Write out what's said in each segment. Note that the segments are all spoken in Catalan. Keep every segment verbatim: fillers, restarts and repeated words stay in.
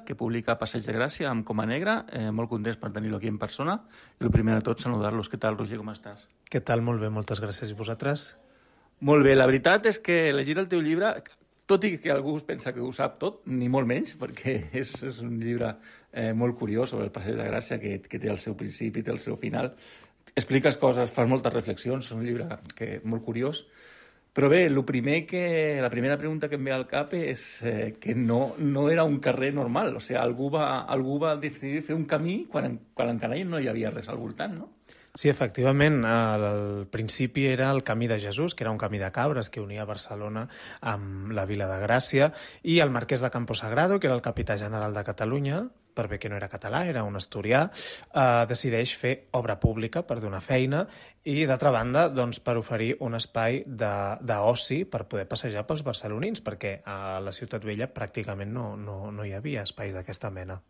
que publica Passeig de Gràcia amb Coma Negra. Eh, molt contents per tenir-lo aquí en persona. I el primer de tot, saludar-los. Què tal, Roger, com estàs? Què tal? Molt bé, moltes gràcies. I vosaltres? Molt bé. La veritat és que llegir el teu llibre, tot i que algú pensa que ho sap tot, ni molt menys, perquè és, és un llibre eh, molt curiós sobre el Passeig de Gràcia, que, que té el seu principi, té el seu final. Expliques coses, fas moltes reflexions, és un llibre que, molt curiós. Però bé, el primer que, la primera pregunta que em ve al cap és eh, que no, no era un carrer normal. O sigui, algú va, algú va decidir fer un camí quan, quan encara no hi havia res al voltant, no? Sí, efectivament, al principi era el Camí de Jesús, que era un camí de cabres que unia Barcelona amb la Vila de Gràcia, i el Marquès de Camposagrado, que era el capità general de Catalunya, per bé que no era català, era un asturià, eh, decideix fer obra pública per donar feina i, d'altra banda, doncs, per oferir un espai d'oci per poder passejar pels barcelonins, perquè a la Ciutat Vella pràcticament no, no, no hi havia espais d'aquesta mena.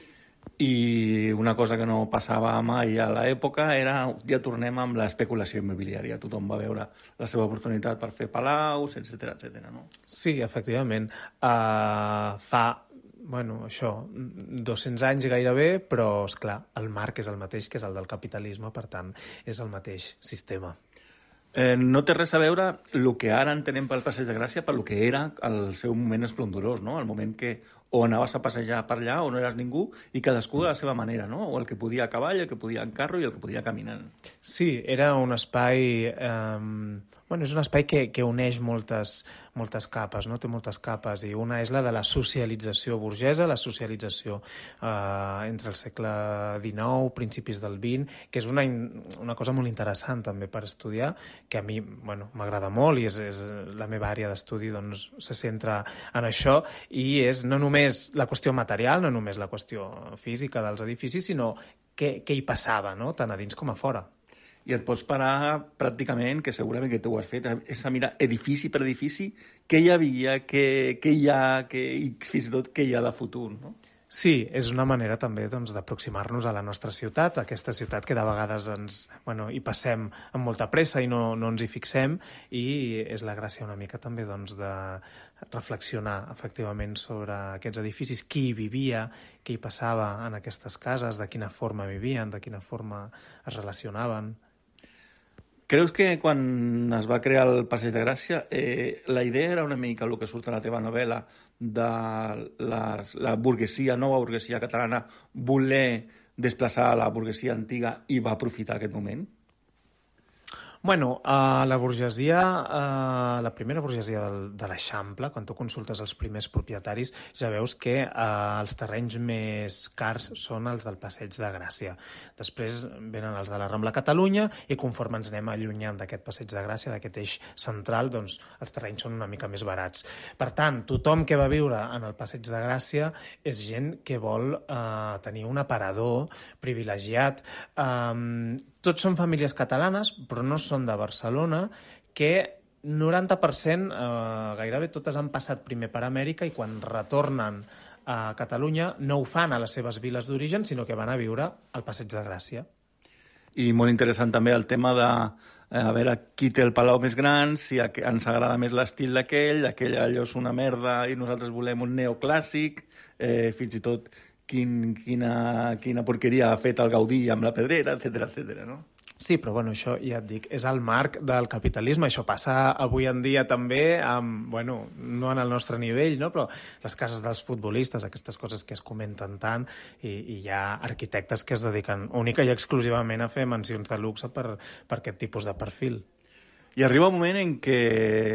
I una cosa que no passava mai a l'època era, ja tornem amb l'especulació immobiliària. Tothom va veure la seva oportunitat per fer palaus, etcètera, etcètera, no? Sí, efectivament. Uh, fa, bueno, això, dos-cents anys gairebé, però, esclar, el marc és el mateix que és el del capitalisme, per tant, és el mateix sistema. Eh, no té res a veure el que ara entenem pel Passeig de Gràcia per el que era el seu moment esplendorós, no? El moment que o anaves a passejar per allà o no eres ningú i cadascú de la seva manera, no? O el que podia a cavall, el que podia en carro i el que podia caminant. Sí, era un espai... Eh, bueno, és un espai que, que uneix moltes, moltes capes, no? Té moltes capes, i una és la de la socialització burgesa, la socialització eh, entre el segle dinou, principis del vint, que és una, una cosa molt interessant també per estudiar, que a mi, bueno, m'agrada molt i és, és la meva àrea d'estudi, doncs se centra en això, i és no només la qüestió material, no només la qüestió física dels edificis, sinó què, què hi passava, no? Tant a dins com a fora. I et pots parar pràcticament, que segurament que tu ho has fet, és a mirar edifici per edifici què hi havia, què, què hi ha, què, i fins i tot què hi ha de futur, no? Sí, és una manera també doncs, d'aproximar-nos a la nostra ciutat, a aquesta ciutat que de vegades ens, bueno, hi passem amb molta pressa i no, no ens hi fixem, i és la gràcia una mica també doncs, de reflexionar efectivament sobre aquests edificis, qui hi vivia, què hi passava en aquestes cases, de quina forma vivien, de quina forma es relacionaven. Creus que quan es va crear el Passeig de Gràcia eh, la idea era una mica el que surt a la teva novel·la de les, la burguesia, nova burguesia catalana, voler desplaçar la burguesia antiga i va aprofitar aquest moment? Bueno, uh, la burgesia, uh, la primera burgesia del, de l'Eixample, quan tu consultes els primers propietaris, ja veus que uh, els terrenys més cars són els del Passeig de Gràcia. Després venen els de la Rambla Catalunya i conforme ens anem allunyant d'aquest Passeig de Gràcia, d'aquest eix central, doncs els terrenys són una mica més barats. Per tant, tothom que va viure en el Passeig de Gràcia és gent que vol uh, tenir un aparador privilegiat. Um, Tots són famílies catalanes, però no són de Barcelona, que noranta per cent, eh, gairebé totes han passat primer per Amèrica i quan retornen a Catalunya no ho fan a les seves viles d'origen, sinó que van a viure al Passeig de Gràcia. I molt interessant també el tema de eh, a veure qui té el palau més gran, si ens agrada més l'estil d'aquell, aquell allò és una merda i nosaltres volem un neoclàssic, eh, fins i tot Quin, quina, quina porqueria ha fet el Gaudí amb la Pedrera, etcètera, etcètera, no? Sí, però bueno, això ja et dic, és el marc del capitalisme. Això passa avui en dia també, amb, bueno, no en el nostre nivell, no? Però les cases dels futbolistes, aquestes coses que es comenten tant, i, i hi ha arquitectes que es dediquen única i exclusivament a fer mansions de luxe per, per aquest tipus de perfil. I arriba un moment en què,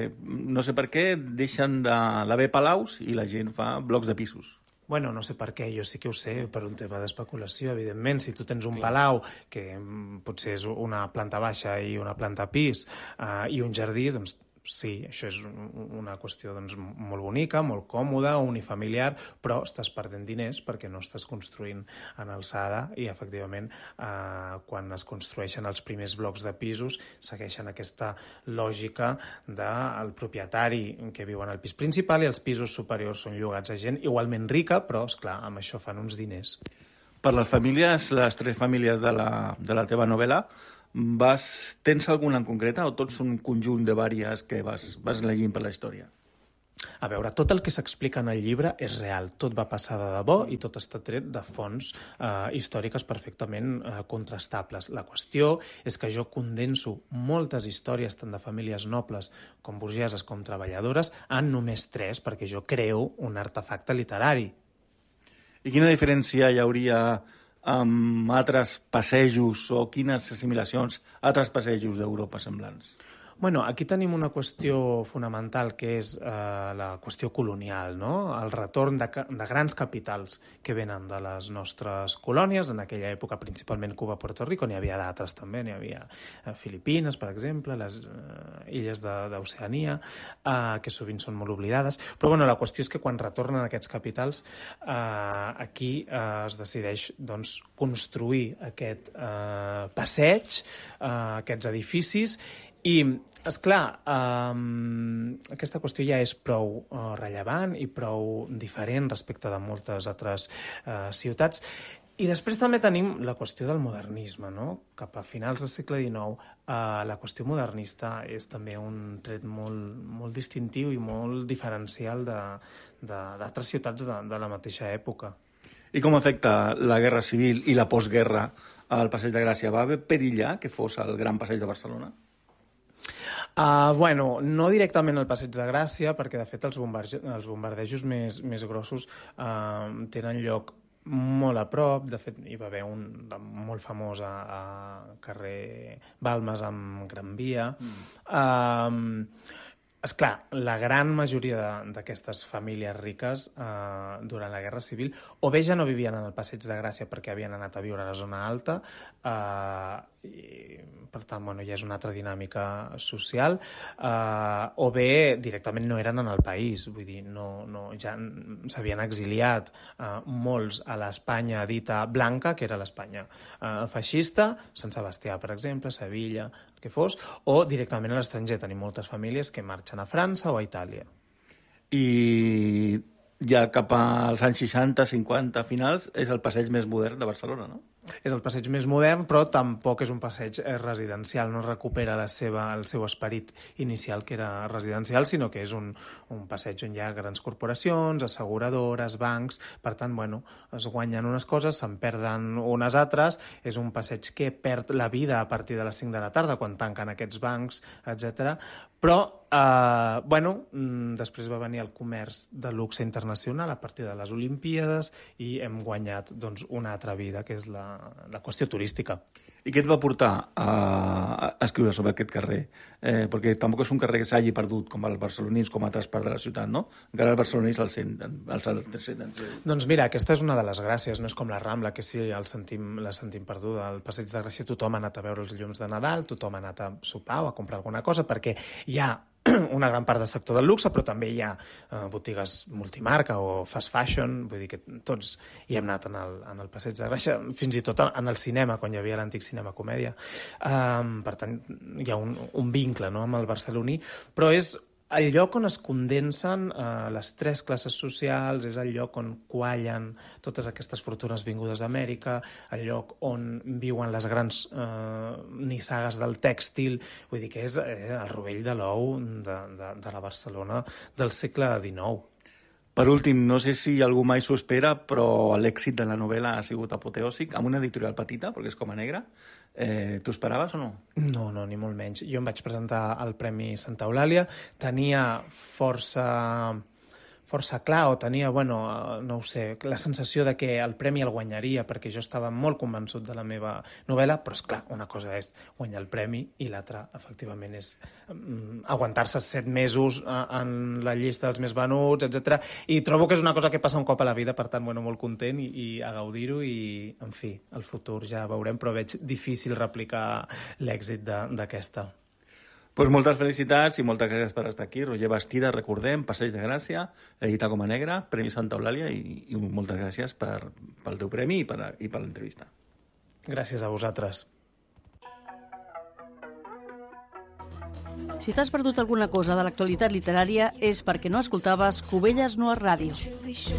no sé per què, deixen d'haver palaus i la gent fa blocs de pisos. Bueno, no sé per què, jo sí que ho sé, per un tema d'especulació, evidentment. Si tu tens un palau que potser és una planta baixa i una planta pis eh, i un jardí, doncs sí, això és una qüestió doncs, molt bonica, molt còmoda, unifamiliar, però estàs perdent diners perquè no estàs construint en alçada i, efectivament, eh, quan es construeixen els primers blocs de pisos, segueixen aquesta lògica del propietari que viu en el pis principal i els pisos superiors són llogats a gent igualment rica, però, esclar, amb això fan uns diners. Per les famílies, les tres famílies de la, de la teva novel·la, vas, tens alguna en concreta o tots un conjunt de vàries que vas, vas llegint per la història? A veure, tot el que s'explica en el llibre és real, tot va passar de debò i tot està tret de fonts eh, històriques perfectament eh, contrastables. La qüestió és que jo condenso moltes històries, tant de famílies nobles com burgeses com treballadores, en només tres, perquè jo creo un artefacte literari. I quina diferència hi hauria amb altres passejos o quines assimilacions, altres passejos d'Europa semblants? Bueno, aquí tenim una qüestió fonamental que és eh, la qüestió colonial, no? El retorn de, de grans capitals que venen de les nostres colònies, en aquella època principalment Cuba, Puerto Rico, n'hi havia d'altres també, n'hi havia eh, Filipines, per exemple, les eh, illes d'Oceania, eh, que sovint són molt oblidades, però bueno, la qüestió és que quan retornen aquests capitals, eh, aquí eh, es decideix doncs, construir aquest eh, passeig, eh, aquests edificis. I, esclar, um, aquesta qüestió ja és prou uh, rellevant i prou diferent respecte de moltes altres uh, ciutats. I després també tenim la qüestió del modernisme, no? Cap a finals del segle dinou, uh, la qüestió modernista és també un tret molt, molt distintiu i molt diferencial d'altres ciutats de, de la mateixa època. I com afecta la Guerra Civil i la postguerra al Passeig de Gràcia? Va perillar que fos el Gran Passeig de Barcelona? Uh, bueno, no directament al Passeig de Gràcia, perquè de fet els, bombarde els bombardejos més, més grossos uh, tenen lloc molt a prop. De fet, hi va haver un molt famós a, a carrer Balmes amb Gran Via. Mm. Uh, Esclar, la gran majoria d'aquestes famílies riques eh, durant la Guerra Civil o bé ja no vivien en el Passeig de Gràcia perquè havien anat a viure a la zona alta, eh, i, per tant, bueno, ja és una altra dinàmica social, eh, o bé directament no eren en el país, vull dir, no, no, ja s'havien exiliat eh, molts a l'Espanya dita blanca, que era l'Espanya eh, feixista, Sant Sebastià, per exemple, Sevilla, el que fos, o directament a l'estranger. Tenim moltes famílies que marxen a França o a Itàlia. I ja cap als anys seixanta, cinquanta finals, és el passeig més modern de Barcelona, no? És el passeig més modern, però tampoc és un passeig residencial, no recupera la seva, el seu esperit inicial, que era residencial, sinó que és un, un passeig on hi ha grans corporacions, asseguradores, bancs, per tant, bueno, es guanyen unes coses, se'n perden unes altres, és un passeig que perd la vida a partir de les cinc de la tarda, quan tanquen aquests bancs, etcètera. Però, eh, bueno, després va venir el comerç de luxe internacional a partir de les Olimpíades i hem guanyat doncs, una altra vida, que és la, la qüestió turística. I què et va portar a, a escriure sobre aquest carrer? Eh, perquè tampoc és un carrer que s'hagi perdut com els barcelonins, com a altres parts de la ciutat, no? Encara els barcelonins el senten. El senten. Doncs mira, aquesta és una de les gràcies, no és com la Rambla, que sí, el sentim, la sentim perduda. Al Passeig de Gràcia tothom ha anat a veure els llums de Nadal, tothom ha anat a sopar o a comprar alguna cosa, perquè hi ha una gran part del sector del luxe, però també hi ha eh, botigues multimarca o fast fashion, vull dir que tots hi hem anat en el, en el Passeig de Gràcia, fins i tot en el cinema, quan hi havia l'antic cinema comèdia. Um, per tant, hi ha un, un vincle, no?, amb el barceloní, però és el lloc on es condensen eh, les tres classes socials, és el lloc on quallen totes aquestes fortunes vingudes d'Amèrica, el lloc on viuen les grans eh, nissagues del tèxtil, vull dir que és eh, el rovell de l'ou de, de, de la Barcelona del segle dinou. Per últim, no sé si algú mai s'ho espera, però l'èxit de la novel·la ha sigut apoteòsic, amb una editorial petita, perquè és com a negra. Eh, T'ho esperaves o no? No, no, ni molt menys. Jo em vaig presentar al Premi Santa Eulàlia, tenia força... força clar, o tenia, bueno, no ho sé, la sensació de que el premi el guanyaria, perquè jo estava molt convençut de la meva novel·la, però és clar, una cosa és guanyar el premi i l'altra, efectivament, és um, aguantar-se set mesos uh, en la llista dels més venuts, etcètera. I trobo que és una cosa que passa un cop a la vida, per tant, bueno, molt content i, i a gaudir-ho i, en fi, el futur ja veurem, però veig difícil replicar l'èxit d'aquesta. Pues moltes felicitats i moltes gràcies per estar aquí. Roger Bastida, recordem, Passeig de Gràcia, edita com a negra, Premi Santa Eulàlia, i, i moltes gràcies per, pel teu premi i per, i per l'entrevista. Gràcies a vosaltres. Si t'has perdut alguna cosa de l'actualitat literària és perquè no escoltaves Cubelles no a ràdio.